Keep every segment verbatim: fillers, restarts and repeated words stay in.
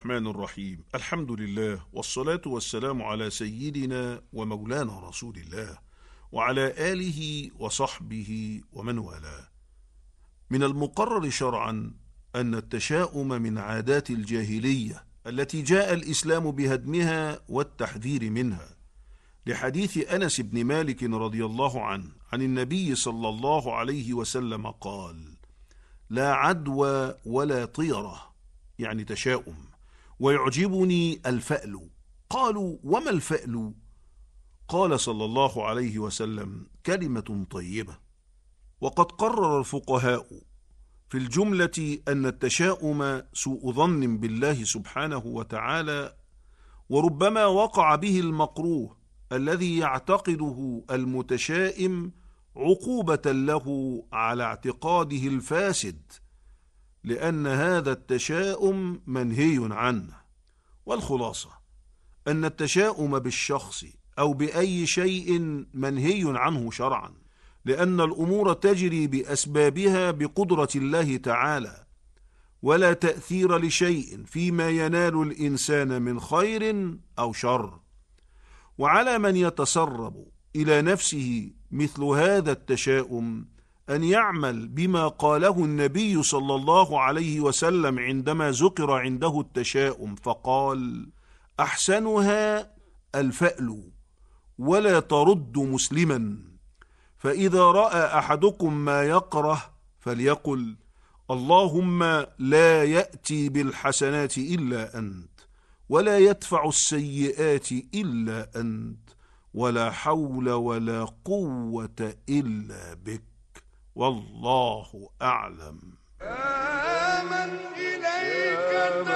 الرحمن الرحيم. الحمد لله والصلاة والسلام على سيدنا ومولانا رسول الله وعلى آله وصحبه ومن والاه. من المقرر شرعا أن التشاؤم من عادات الجاهلية التي جاء الإسلام بهدمها والتحذير منها، لحديث أنس بن مالك رضي الله عنه عن النبي صلى الله عليه وسلم قال: لا عدوى ولا طيرة، يعني تشاؤم، ويعجبني الفأل. قالوا: وما الفأل؟ قال صلى الله عليه وسلم: كلمة طيبة. وقد قرر الفقهاء في الجملة أن التشاؤم سوء ظن بالله سبحانه وتعالى، وربما وقع به المكروه الذي يعتقده المتشائم عقوبة له على اعتقاده الفاسد، لأن هذا التشاؤم منهي عنه. والخلاصة أن التشاؤم بالشخص أو بأي شيء منهي عنه شرعا، لأن الأمور تجري بأسبابها بقدرة الله تعالى، ولا تأثير لشيء فيما ينال الإنسان من خير أو شر. وعلى من يتسرب إلى نفسه مثل هذا التشاؤم أن يعمل بما قاله النبي صلى الله عليه وسلم عندما ذكر عنده التشاؤم، فقال: أحسنها الفأل، ولا ترد مسلما. فإذا رأى أحدكم ما يكره فليقل: اللهم لا يأتي بالحسنات إلا أنت، ولا يدفع السيئات إلا أنت، ولا حول ولا قوة إلا بك، والله أعلم. آمن إليك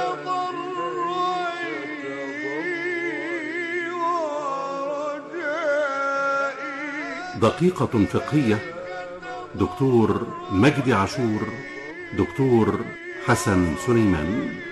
تضرعي ورجائي. دقيقة فقهية، دكتور مجدي عاشور، دكتور حسن سليمان.